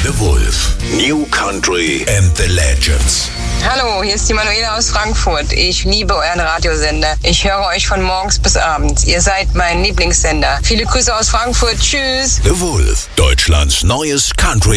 The Wolf. New Country and the Legends. Hallo, hier ist die Manuela aus Frankfurt. Ich liebe euren Radiosender. Ich höre euch von morgens bis abends. Ihr seid mein Lieblingssender. Viele Grüße aus Frankfurt. Tschüss. The Wolf. Deutschlands neues Country